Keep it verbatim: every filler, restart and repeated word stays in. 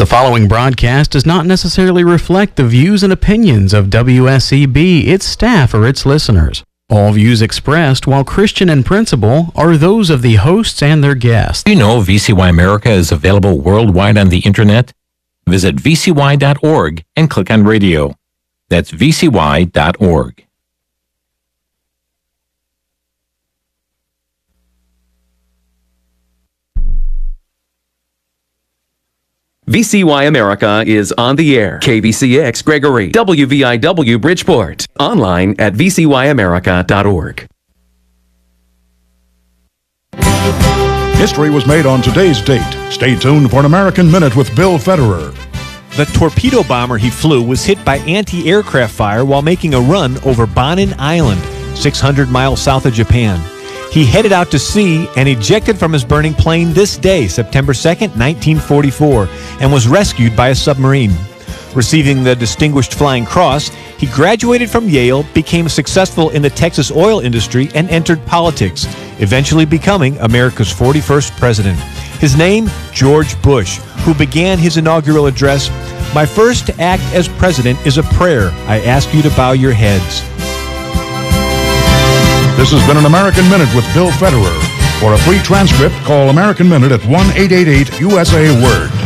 The following broadcast does not necessarily reflect the views and opinions of W S E B, its staff, or its listeners. All views expressed, while Christian in principle, are those of the hosts and their guests. Do you know V C Y America is available worldwide on the internet? Visit V C Y dot org and click on radio. That's V C Y dot org. V C Y America is on the air. K B C X Gregory, W V I W Bridgeport. Online at V C Y America dot org. History was made on today's date. Stay tuned for an American Minute with Bill Federer. The torpedo bomber he flew was hit by anti-aircraft fire while making a run over Bonin Island, six hundred miles south of Japan. He headed out to sea and ejected from his burning plane this day, September second, nineteen forty-four, and was rescued by a submarine. Receiving the Distinguished Flying Cross, he graduated from Yale, became successful in the Texas oil industry, and entered politics, eventually becoming America's forty-first president. His name, George Bush, who began his inaugural address, "My first act as president is a prayer. I ask you to bow your heads." This has been an American Minute with Bill Federer. For a free transcript, call American Minute at one eight eight eight U S A Word.